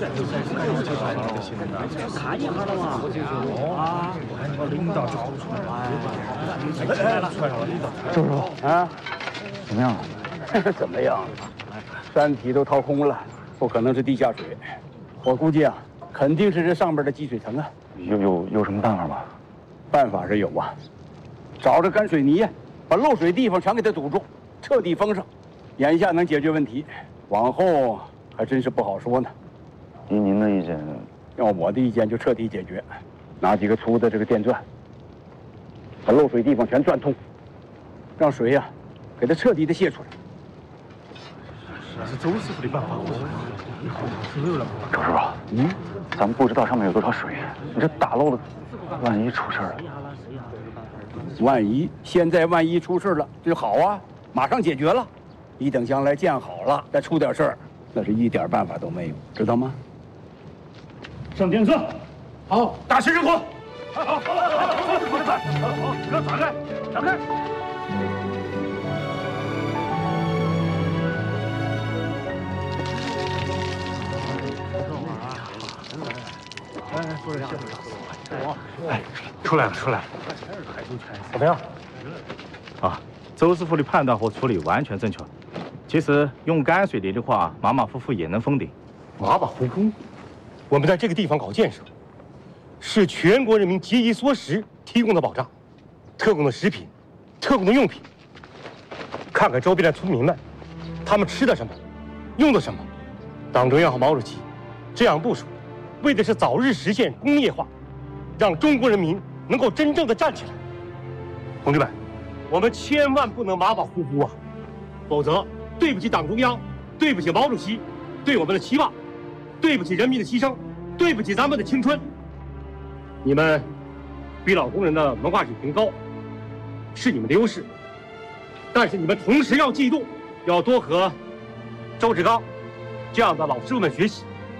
看一下了嘛。啊，领导找出来了。 周叔啊，怎么样？怎么样？山体都掏空了，不可能是地下水。我估计啊，肯定是这上边的积水层啊。 有什么办法吗？ 办法是有啊，找着干水泥呀，把漏水地方全给它堵住，彻底封上。眼下能解决问题，往后还真是不好说呢。 依您的意见， 要我的意见就彻底解决，拿几个粗的这个电钻，把漏水地方全钻通，让水呀，给它彻底的泄出来。 是周师傅的办法， 周师傅，咱们不知道上面有多少水，你这打漏了，万一出事了， 现在万一出事了，这好啊，马上解决了。你等将来建好了，再出点事儿，那是一点办法都没有，知道吗？ 上电钻， 好，大师热火， 好，给我打开，打开。 出来了。怎么样？ 啊，周师傅的判断和处理完全正确。其实用干水泥的话，马马虎虎也能封顶。 马马虎虎？我们在这个地方搞建设，是全国人民节衣缩食提供的保障，特供的食品，特供的用品。看看周边的村民们，他们吃的什么，用的什么。党中央和毛主席这样部署，为的是早日实现工业化，让中国人民能够真正的站起来。同志们，我们千万不能马马虎虎啊，否则对不起党中央，对不起毛主席对我们的期望，对不起人民的牺牲，对不起咱们的青春。你们比老工人的文化水平高，是你们的优势，但是你们同时要记住，要多和周志刚这样的老师傅们学习，